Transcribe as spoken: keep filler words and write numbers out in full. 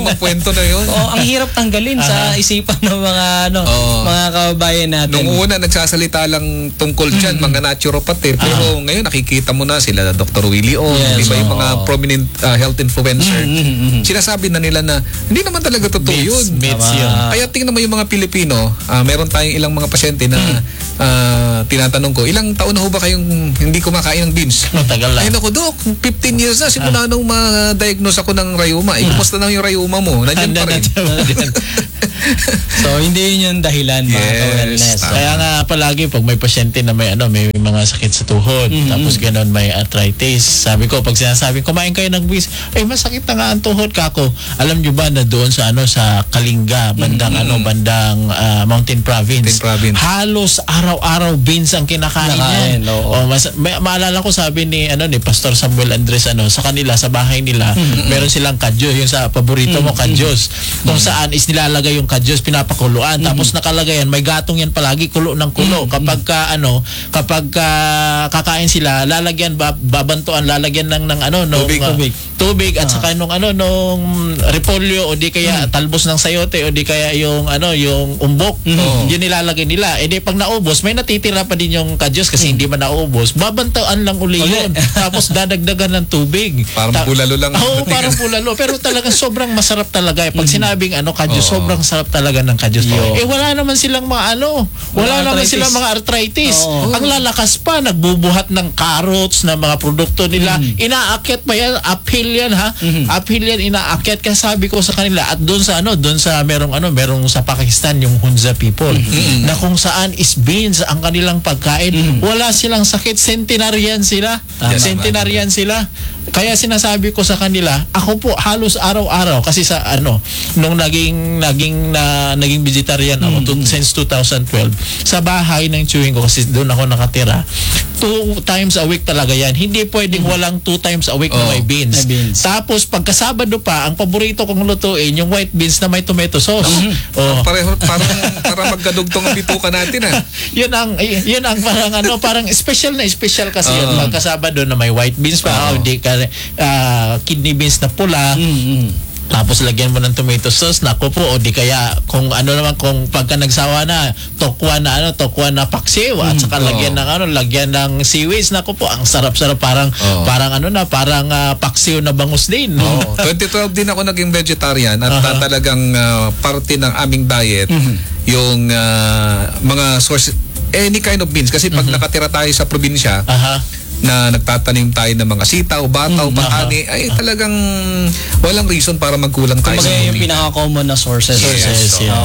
kwento na yun. Oh, ang hirap tanggalin sa isipan ng mga ano, Oo. mga kababayan natin. Nung una, nagsasalita lang tungkol dyan, mga naturopath eh. Pero ngayon, nakikita mo na sila, Doctor Willie O, Yes, di ba yung oo. mga prominent uh, health influencer. Sinasabi na nila na, hindi naman talaga totoo yun. Myths Tama. yun. Kaya tingnan mo yung mga Pilipino, ah, meron tayong ilang mga pasyente na ah, tinatanong ko, ilang taon na ho ba kayong hindi kumakain ng beans? Matagal lang. Ay naku, Dok, fifteen years na simula nung ma-diagnose ako ng rayuma. Eh, kumusta na yung rayuma mo? Nandiyan pa rin. So, hindi yun yung dahilan, mga Yes, ka-wellness. tama. Kaya nga palagi pag may pasyente na may ano, may mga sakit sa tuhod, tapos gano'n may arthritis. Sabi ko pag sinasabi kumain kayo ng beans, ay masakit na nga ang tuhod kako. Alam niyo ba na doon sa ano sa Kalinga, bandang ano, bandang ah, Mountain Province. Mountain Province. Halos araw-araw beans ang kinakain Nakain, niya. oo. Oh, mas, may, maalala ko sabi ni ano ni Pastor Samuel Andres ano sa kanila sa bahay nila, meron silang kadyos, yung sa paborito mo kadyos. Kung saan is nilalagay yung kadyos pinapakuluan tapos nakalagay yan may gatong yan palagi kulo ng kulo kapag ka, ano kapag ka, kakain sila lalagyan ba, babantuan lalagyan ng ng ano nung Tubig. ah, Tubig. tubig at saka nung ano nung repolyo o di kaya talbos ng sayote o di kaya yung ano yung umbok yun nilalagay nila eh di pag naubos may natitira pa din yung kadyos kasi hindi man naubos babantuan lang uli yun tapos dadagdagan ng tubig. Parang Ta- bulalo lang. Oo, parang bulalo. Pero talagang sobrang masarap talaga. Eh. Pag sinabing ano, kadyos, Oo. sobrang sarap talaga ng kadyos. Yo. Eh, wala naman silang mga ano. Wala Mga naman arthritis. silang mga arthritis. Oo. Ang lalakas pa, nagbubuhat ng carrots, na mga produkto nila. Inaakyat pa yan. Uphill yan, ha? Uphill yan, inaakyat. Kaya sabi ko sa kanila, at doon sa ano, doon sa merong ano, merong sa Pakistan, yung Hunza people, na kung saan is beans ang kanilang pagkain. Wala silang sakit. Centenarian sila. Tama. Centenarian sila. Kaya sinasabi ko sa kanila, ako po halos araw-araw kasi sa ano nung naging naging na naging vegetarian ako to, since two thousand twelve sa bahay ng chewing ko kasi doon ako nakatira. Two times a week talaga yan. Hindi pwedeng walang two times a week na Oh, may beans. may beans. Tapos pagka Sabado pa, ang paborito kong lutuin yung white beans na may tomato sauce. Oh. Pareho, parang, parang magkadugtong ang bituka natin ah. Yun ang y- yun ang parang ano parang special na special kasi yun Oo. pagka Sabado na may white beans pa o Oo. di ka ah, kidney beans na pula tapos lagyan mo ng tomato sauce nako po o di kaya kung ano naman kung pagka nagsawa na tokwa na ano tokwa na paksiw at saka lagyan ng ano lagyan ng seaweeds nako po ang sarap-sarap parang Oo. parang ano na parang ah, paksiw na bangus din. Oo. twenty twelve din ako naging vegetarian at uh, talagang uh, parte ng aming diet yung uh, mga source any kind of beans kasi pag nakatira tayo sa probinsya Aha. na nagtatanim tayo ng mga sitaw, bataw, patani, ay talagang walang reason para magkulang tayo Kumbaga sa yung mga pinaka-common na sources. Yes, Sources, oo. yeah.